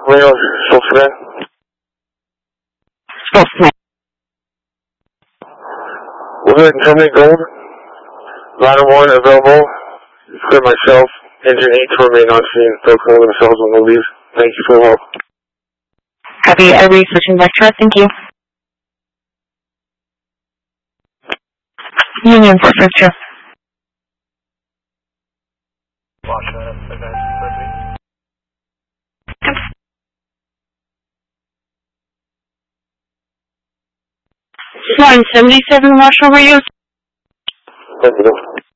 Reno, Spokesman. Spokesman. We'll go ahead and terminate gold. Ladder 1 available. Clear myself. Engine 8 to remain on scene. Folks can leave themselves when they leave. Thank you for the help. Copy. Are we switching back to us? Thank you. Union Structure. Line 77 Marshall Radio. Thank you.